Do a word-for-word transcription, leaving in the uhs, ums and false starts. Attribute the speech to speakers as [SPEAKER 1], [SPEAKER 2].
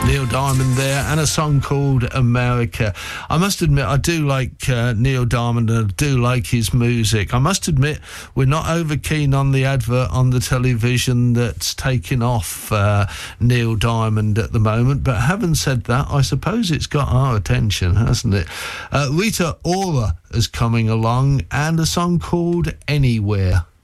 [SPEAKER 1] Neil Diamond there, and a song called America. I must admit, I do like uh, Neil Diamond, and I do like his music. I must admit, we're not over keen on the advert on the television that's taking off uh, Neil Diamond at the moment, but having said that, I suppose it's got our attention, hasn't it? Uh, Rita Ora is coming along, and a song called Anywhere.